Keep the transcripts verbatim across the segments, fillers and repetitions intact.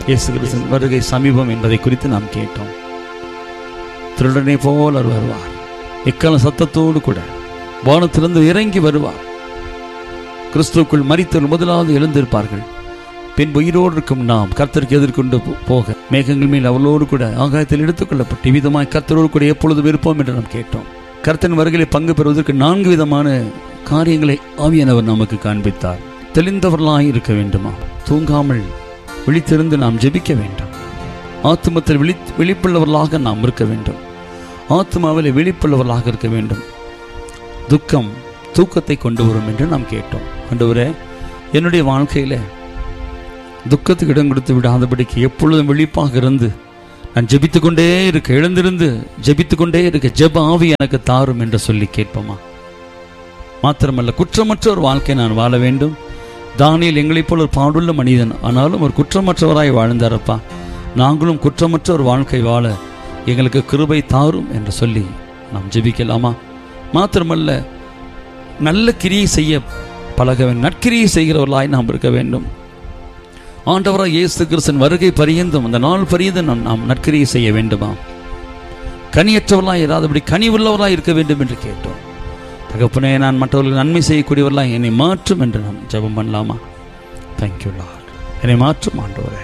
இயேசு கிறிஸ்துவின் வருகை சமீபம் என்பதை குறித்து நாம் கேட்டோம். திருடனை போல் அவர் வருவார், எக்கால சத்தத்தோடு கூட வானத்திலிருந்து இறங்கி வருவார். கிறிஸ்துவுக்குள் மரித்தவர்கள் முதலாவது எழுந்திருப்பார்கள். பின் உயிரோடு இருக்கும் நாம் கர்த்தருக்கு எதிர்கொண்டு போக மேகங்கள் மேல் அவளோடு கூட ஆகாயத்தில் எடுத்துக்கொள்ளப்பட்டு விதமாய் கர்த்தரோடு கூட எப்பொழுதும் இருப்போம் என்று நாம் கேட்டோம். கர்த்தரின் வருகையில் பங்கு பெறுவதற்கு நான்கு விதமான காரியங்களை ஆவியானவர் நமக்கு காண்பித்தார். தெளிந்தவர்களாய் இருக்க வேண்டுமா? தூங்காமல் விழித்திருந்து நாம் ஜெபிக்க வேண்டும். ஆத்துமத்தில் விழி விழிப்புள்ளவர்களாக நாம் இருக்க வேண்டும். ஆத்மாவில் விழிப்புள்ளவர்களாக இருக்க வேண்டும். துக்கம் தூக்கத்தை கொண்டு வரும் என்று நாம் கேட்டோம். ஆண்டவரே, என்னுடைய வாழ்க்கையில் துக்கத்துக்கு இடம் கொடுத்து விடாதபடிக்கு எப்பொழுதும் விழிப்பாக இருந்து நான் ஜெபித்து கொண்டே இருக்க, எழுந்திருந்து ஜெபித்து கொண்டே இருக்க ஜெப ஆவி எனக்கு தாரும் என்று சொல்லி கேட்போமா? மாத்திரமல்ல, குற்றமற்ற ஒரு வாழ்க்கை நான் வாழ வேண்டும். தானியேல் எங்களைப் போல் ஒரு பாடுள்ள மனிதன், ஆனாலும் ஒரு குற்றமற்றவராய் வாழ்ந்தாரப்பா. நாங்களும் குற்றமற்ற ஒரு வாழ்க்கை வாழ எங்களுக்கு கிருபை தாரும் என்று சொல்லி நாம் ஜெபிக்கலாமா? மாத்திரமல்ல, நல்ல கிரியை செய்ய பழக வேண்டும். நற்கிரியை செய்கிறவர்களாய் நாம் இருக்க வேண்டும். ஆண்டவராய் இயேசு கிறிஸ்துவின் வருகை பரியந்தும் அந்த நாள் பரியந்தும் நாம் நாம் நற்கிரியை செய்ய வேண்டுமா? கனியற்றவர்களாய் இராதபடி கனி உள்ளவர்களாய் இருக்க வேண்டும் என்று கேட்டோம். தகப்பனே, நான் மற்றவர்களுக்கு நன்மை செய்யக்கூடியவர்களாய் என்னை மாற்றும் என்று நாம் ஜெபம் பண்ணலாமா? Thank you Lord. என்னை மாற்றும் ஆண்டவரே,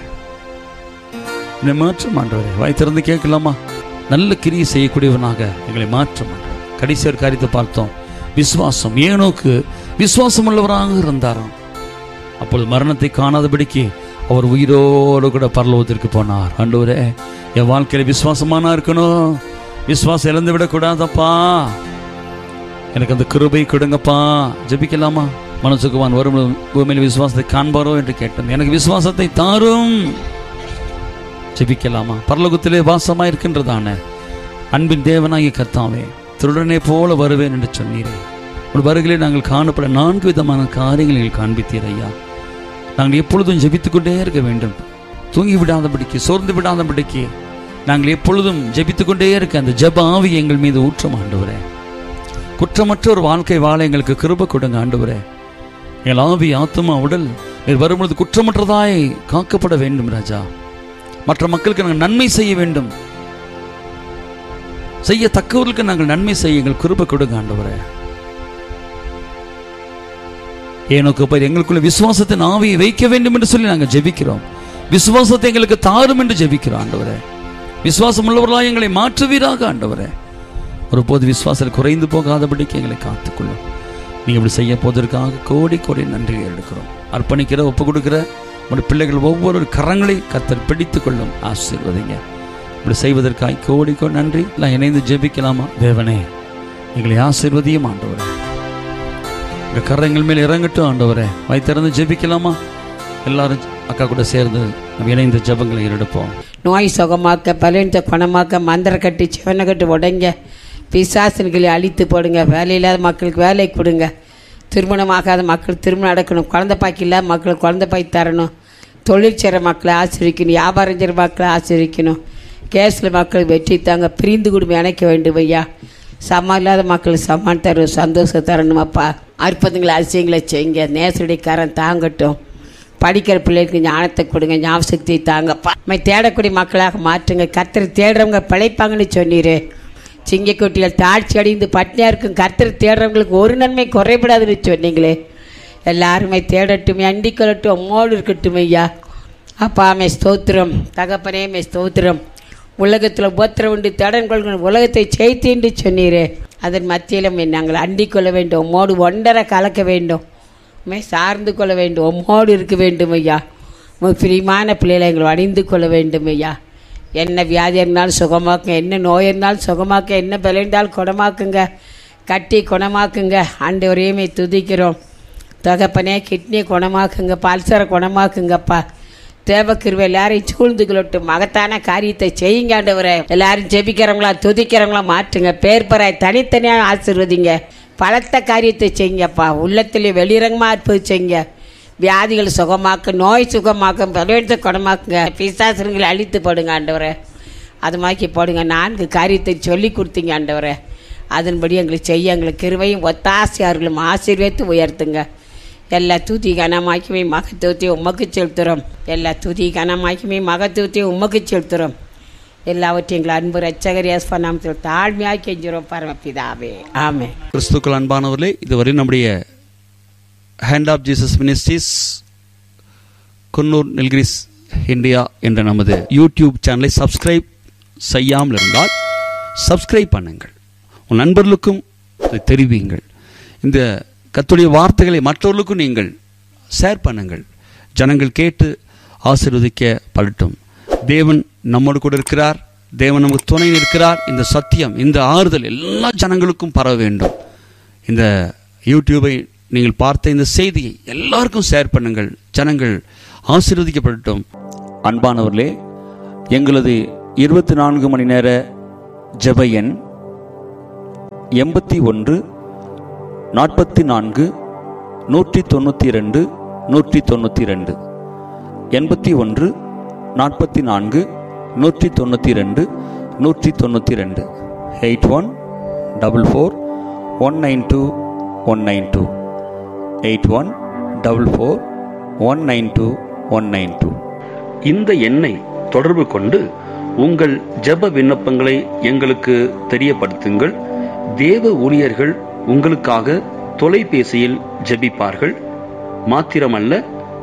என்னை மாற்றும் ஆண்டவரே. வாய் திறந்து கேட்கலாமா? நல்ல கிரியை செய்யக்கூடியவனாக எங்களை மாற்றும் ஆண்டவரே. கடைசி ஒரு காரியத்தை பார்த்தோம், விசுவாசம். ஏனோக்கு விசுவாசம் உள்ளவராக இருந்தாராம். அப்பொழுது மரணத்தை காணாதபடிக்கு அவர் உயிரோடு கூட பரலோகத்திற்கு போனார். ஆண்டவரே, என் வாழ்க்கையில விசுவாசமானா இருக்கணும். விசுவாசம் இழந்து விடக்கூடாதப்பா. எனக்கு அந்த கிருபை கொடுங்கப்பா. ஜெபிக்கலாமா? மனசுக்குவான் வரும் பூமியில் விசுவாசத்தை காண்பாரோ என்று கேட்டேன். எனக்கு விசுவாசத்தை தாரும். ஜெபிக்கலாமா? பரலோகத்திலே வாசமாய் இருக்கின்றதான அன்பின் தேவனாகிய கர்த்தாவே, திருடனை போல வருவேன் என்று சொன்னீரே. ஒரு வருகையிலே நாங்கள் காணப்பட நான்கு விதமான காரியங்களை காண்பித்தீர் ஐயா. நாங்கள் எப்பொழுதும் ஜெபித்துக் கொண்டே இருக்க வேண்டும். தூங்கி விடாதபடிக்கு, சோர்ந்து விடாதபடிக்கு நாங்கள் எப்பொழுதும் ஜெபித்துக் கொண்டே இருக்க அந்த ஜெப ஆவி எங்கள் மீது ஊற்றம் ஆண்டவரே. குற்றமற்ற ஒரு வாழ்க்கை வாழ எங்களுக்கு கிருபை கொடுங்க ஆண்டவரே. எங்கள் ஆவி, ஆத்மா, உடல் நீர் வரும்பொழுது குற்றமற்றதாய் காக்கப்பட வேண்டும் ராஜா. மற்ற மக்களுக்கு நாங்கள் நன்மை செய்ய வேண்டும். செய்யத்தக்கவர்களுக்கு நாங்கள் நன்மை செய்ய எங்கள் கிருபை கொடுங்க ஆண்டவரே. ஏனோக்கு போய் எங்களுக்குள்ள விசுவாசத்தின் ஆவியை வைக்க வேண்டும் என்று சொல்லி நாங்கள் ஜெபிக்கிறோம். விசுவாசத்தை எங்களுக்கு தாரும் என்று ஜெபிக்கிறோம் ஆண்டவரே. விசுவாசம் உள்ளவர்களாக எங்களை மாற்றுவீராக ஆண்டவரே. ஒருபோது விசுவாசத்தில் குறைந்து போகாதபடிக்கு எங்களை காத்துக்கொள்ளும். நீங்கள் இப்படி செய்ய போவதற்காக கோடி கோடி நன்றி எடுக்கிறோம். அர்ப்பணிக்கிற, ஒப்பு கொடுக்கிற உங்களுடைய பிள்ளைகள் ஒவ்வொரு கரங்களை கர்த்தர் பிடித்துக் கொள்ளும். ஆசீர்வதிங்க. இப்படி செய்வதற்காக கோடி கோடி நன்றி. எல்லாம் இணைந்து ஜெபிக்கலாமா? தேவனே, எங்களை ஆசீர்வதியும் ஆண்டவரே. இந்த கரங்கள் மேல் இறங்கட்டும் ஆண்டவரே. வாய் திறந்து ஜெபிக்கலாமா? எல்லாரும் அக்கா கூட சேர்ந்து நம்ம இணைந்த ஜெபங்களை எடுப்போம். நோய் சுகமாக்க, பலவீனத்தை குணமாக்க, மந்திர கட்டி சிவனை கட்டு உடைங்க, பிசாசன்களை அழித்து போடுங்க. வேலை இல்லாத மக்களுக்கு வேலை கொடுங்க. திருமணமாகாத மக்கள் திருமணம் நடக்கணும். குழந்தை பாக்கி இல்லாத மக்களுக்கு குழந்தை பாக்கி தரணும். தொழில் செய்கிற மக்களை ஆசிரியக்கணும். வியாபாரம் செய்கிற மக்களை ஆசிரியக்கணும். கேஸில் மக்கள் வெற்றி தாங்க. பிரிந்து குடும்பம் இணைக்க வேண்டும் ஐயா. சமம் இல்லாத மக்களுக்கு சமான் தரும், சந்தோஷம் தரணும் அப்பா. அற்புதங்களை அதிசயங்களை செய்யுங்க. நேசடிக்காரன் தாங்கட்டும். படிக்கிற பிள்ளைகளுக்கு ஞானத்தை கொடுங்க, ஞாபகத்தை தாங்கப்பா. நம்ம தேடக்கூடிய மக்களாக மாற்றுங்க. கர்த்தரை தேடுறவங்க பிழைப்பாங்கன்னு சொன்னீர். சிங்கக்குட்டிகள் தாழ்ச்சி அடைந்து பட்னியாக இருக்கும். கர்த்தரை தேடுறவங்களுக்கு ஒரு நன்மை குறைபடாதுன்னு சொன்னீங்களே. எல்லாருமே தேடட்டும், அண்டிக் கொள்ளட்டும், அம்மோடு இருக்கட்டும் ஐயா. அப்பா மே ஸ்தோத்திரம். தகப்பனே மே ஸ்தோத்திரம். உலகத்தில் உபத்திரம் உண்டு, தேடன் கொள்கிற உலகத்தை செய்து என்று சொன்னீரே. அதன் மத்தியிலும் நாங்கள் அண்டிக் கொள்ள வேண்டும். உம்மோடு ஒன்றரை கலக்க வேண்டும். உண்மை சார்ந்து கொள்ள வேண்டும். உம்மோடு இருக்க வேண்டும் ஐயா. உங்கள் பிரியமான பிள்ளைகளை எங்களை அணிந்து கொள்ள வேண்டும் ஐயா. என்ன வியாதி இருந்தாலும் சுகமாக்குங்க, என்ன நோய் இருந்தாலும் சுகமாக்க, என்ன பலந்தாலும் குணமாக்குங்க, கட்டி குணமாக்குங்க. ஆண்டவரையுமே துதிக்கிறோம். தகப்பனே, கிட்னியை குணமாக்குங்க, பல்சரை குணமாக்குங்கப்பா. தேவக்கிருவை எல்லாரையும் சூழ்ந்து கொள்ளட்டும். மகத்தான காரியத்தை செய்யுங்க ஆண்டவரே. எல்லாரும் ஜெபிக்கிறவங்களா துதிக்கிறவங்களா மாற்றுங்க. பேர் பராய் தனித்தனியாக ஆசீர்வதிங்க. பலத்த காரியத்தை செய்யுங்கப்பா. உள்ளத்திலே வெளிரங்கமாக இருப்பது செய்யுங்க. வியாதிகள் சுகமாக்க, நோய் சுகமாக்க, பலவீனத்தை குணமாக்குங்க. பிசாசுகளை அழித்து போடுங்க ஆண்டவரே. அது மாதிரி போடுங்க. நான்கு காரியத்தை சொல்லி கொடுத்தீங்க ஆண்டவரே. அதன்படி எங்களுக்கு செய்ய எங்களுக்கு கிருபையும் ஒத்தாசையார்களும் ஆசீர்வதித்து உயர்த்துங்க. எல்லா துதி கனமாக்கியுமே மகத்துவத்தையும் உமக்கு செலுத்துகிறோம். எல்லா துதி கனமாக்கியுமே மகத்துவத்தையும் உமக்கு செலுத்துகிறோம். எல்லாவற்றையும் எங்கள் அன்பு ரட்சகர் இயேசு நாமத்தில் தாழ்மையாக கெஞ்சுறோம் பரமபிதாவே, ஆமென். கிறிஸ்துக்கள் அன்பானவர்களே, இதுவரை நம்முடைய hand of Jesus ministries Coonoor Nilgiris India என்ற நமது யூடியூப் சேனலை சப்ஸ்கிரைப் செய்யாமல் இருந்தால் சப்ஸ்கிரைப் பண்ணுங்கள். உன் நண்பர்களுக்கும் இதை தெரிவியுங்கள். இந்த கர்த்தருடைய வார்த்தைகளை மற்றவர்களுக்கும் நீங்கள் ஷேர் பண்ணுங்கள். ஜனங்கள் கேட்டு ஆசீர்வதிக்கப்படட்டும். தேவன் நம்மோடு கூட இருக்கிறார். தேவன் நமக்கு துணை இருக்கிறார். இந்த சத்தியம், இந்த ஆறுதல் எல்லா ஜனங்களுக்கும் பரவ வேண்டும். இந்த யூடியூபை நீங்கள் பார்த்த இந்த செய்தியை எல்லாருக்கும் ஷேர் பண்ணுங்கள். ஜனங்கள் ஆசீர்வதிக்கப்படட்டும். அன்பானவர்களே, எங்களது இருபத்தி நான்கு மணி நேர ஜெப எண் எண்பத்தி ஒன்று நாற்பத்தி நான்கு நூற்றி தொண்ணூற்றி ரெண்டு நூற்றி தொண்ணூற்றி ரெண்டு எண்பத்தி ஒன்று நாற்பத்தி நான்கு நூற்றி தொண்ணூற்றி ரெண்டு நூற்றி தொண்ணூற்றி ரெண்டு eight one double four one nine two one nine two eight one double four one nine two one nine two. இந்த எண்ணை தொடர்பு கொண்டு உங்கள் ஜெப விண்ணப்பங்களை எங்களுக்கு தெரியப்படுத்துங்கள். தேவ ஊழியர்கள் உங்களுக்காக தொலைபேசியில் ஜெபிப்பார்கள். மாத்திரமல்ல,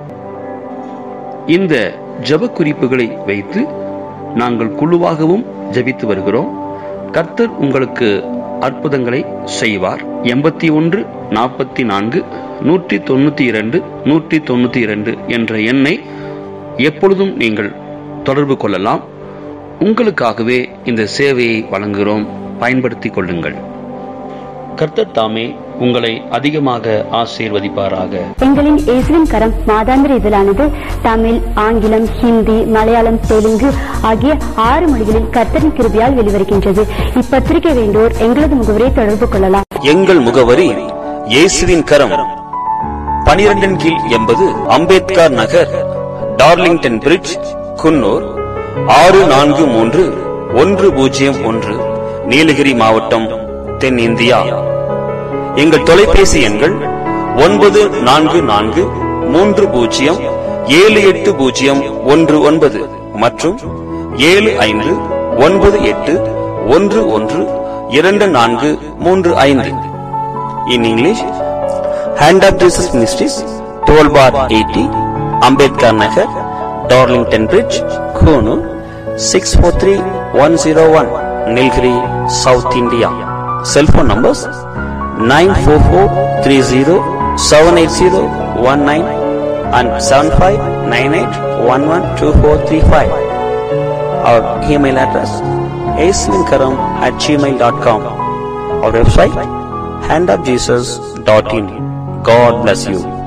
இந்த ஜெப குறிப்புகளை வைத்து நாங்கள் குழுவாகவும் ஜெபித்து வருகிறோம். கர்த்தர் உங்களுக்கு அற்புதங்களை செய்வார். எண்பத்தி ஒன்று நாற்பத்தி நான்கு நூற்றி தொண்ணூற்றி இரண்டு நூற்றி தொண்ணூற்றி இரண்டு என்ற எண்ணை எப்பொழுதும் நீங்கள் தொடர்பு கொள்ளலாம். உங்களுக்காகவே இந்த சேவையை வழங்குகிறோம். பயன்படுத்திக் கொள்ளுங்கள். கர்த்தர் தாமே உங்களை அதிகமாக ஆசீர்வதிப்பாராக. எங்களின் இயேசுவின் கரம் மாதாந்திர இதழானது தமிழ், ஆங்கிலம், ஹிந்தி, மலையாளம், தெலுங்கு ஆகிய ஆறு மொழிகளில் கர்த்தரின் கிருபையால் வெளிவருகின்றது. இப்பத்திரிகை வேண்டோர் எங்களது முகவரியை தொடர்பு கொள்ளலாம். எங்கள் முகவரி இயேசுவின் கரம், பனிரெண்டின் கீழ் எண்பது அம்பேத்கர் நகர், டார்லிங்டன் பிரிட்ஜ், குன்னூர் ஆறு நான்கு மூன்று ஒன்று பூஜ்ஜியம் ஒன்று, நீலகிரி மாவட்டம், தென்னிந்தியா. எங்கள் தொலைபேசி எண்கள் ஒன்பது நான்கு நான்கு மூன்று பூஜ்ஜியம் ஏழு எட்டு பூஜ்ஜியம் ஒன்று ஒன்பது மற்றும் ஏழு ஐந்து ஒன்பது எட்டு ஒன்று ஒன்று இரண்டு நான்கு மூன்று ஐந்து. In English, hand of Jesus ministries, twelve bar eighty, Ambedkar Nagar, Darlington bridge, Coonoor six four three one zero one, Nilgiri, south India. Cell phone numbers nine four four three zero seven eight zero one nine and seven five nine eight one one two four three five. Our email address aislinkaram at gmail dot com. Our website hand of jesus dot in. God bless you.